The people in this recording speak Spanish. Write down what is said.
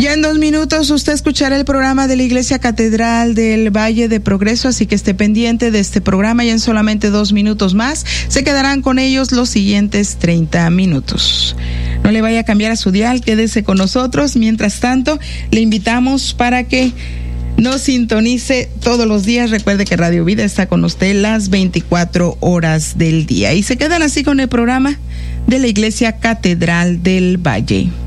Ya en 2 minutos usted escuchará el programa de la Iglesia Catedral del Valle de Progreso, así que esté pendiente de este programa. Y en solamente 2 minutos más se quedarán con ellos los siguientes 30 minutos. No le vaya a cambiar a su dial, quédese con nosotros. Mientras tanto, le invitamos para que nos sintonice todos los días. Recuerde que Radio Vida está con usted las 24 horas del día. Y se quedan así con el programa de la Iglesia Catedral del Valle.